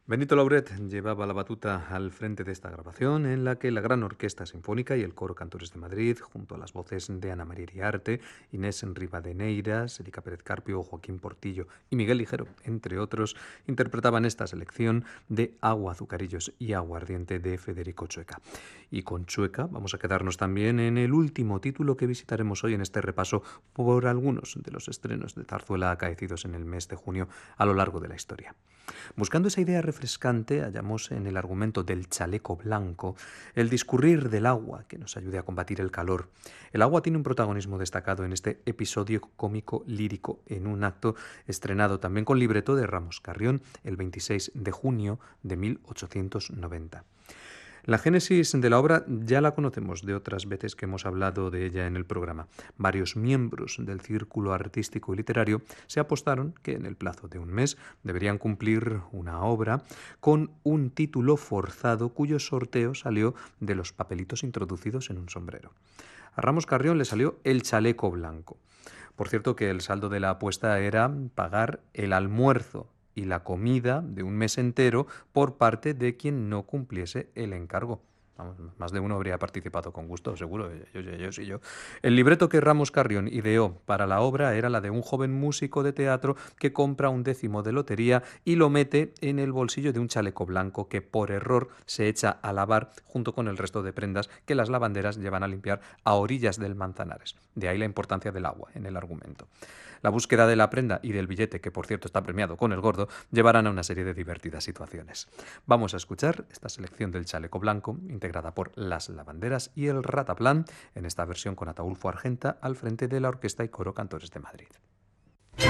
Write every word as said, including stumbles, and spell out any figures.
Benito Lauret llevaba la batuta al frente de esta grabación, en la que la Gran Orquesta Sinfónica y el Coro Cantores de Madrid, junto a las voces de Ana María Iriarte, Inés Rivadeneyras, Erika Pérez Carpio, Joaquín Portillo y Miguel Ligero, entre otros, interpretaban esta selección de Agua, Azucarillos y Aguardiente de Federico Chueca. Y con Chueca vamos a quedarnos también en el último título que visitaremos hoy en este repaso por algunos de los estrenos de zarzuela acaecidos en el mes de junio a lo largo de la historia. Buscando esa idea refrescante, hallamos en el argumento del chaleco blanco el discurrir del agua que nos ayude a combatir el calor. El agua tiene un protagonismo destacado en este episodio cómico lírico, en un acto estrenado también con libreto de Ramos Carrión el veintiséis de junio de mil ochocientos noventa. La génesis de la obra ya la conocemos de otras veces que hemos hablado de ella en el programa. Varios miembros del círculo artístico y literario se apostaron que en el plazo de un mes deberían cumplir una obra con un título forzado cuyo sorteo salió de los papelitos introducidos en un sombrero. A Ramos Carrión le salió El chaleco blanco. Por cierto que el saldo de la apuesta era pagar el almuerzo y la comida de un mes entero por parte de quien no cumpliese el encargo. Vamos, más de uno habría participado con gusto, seguro, yo, yo, yo, sí, yo. El libreto que Ramos Carrión ideó para la obra era la de un joven músico de teatro que compra un décimo de lotería y lo mete en el bolsillo de un chaleco blanco que por error se echa a lavar junto con el resto de prendas que las lavanderas llevan a limpiar a orillas del Manzanares. De ahí la importancia del agua en el argumento. La búsqueda de la prenda y del billete, que por cierto está premiado con el gordo, llevarán a una serie de divertidas situaciones. Vamos a escuchar esta selección del chaleco blanco, integrada por Las Lavanderas y el Rataplan, en esta versión con Ataúlfo Argenta al frente de la Orquesta y Coro Cantores de Madrid.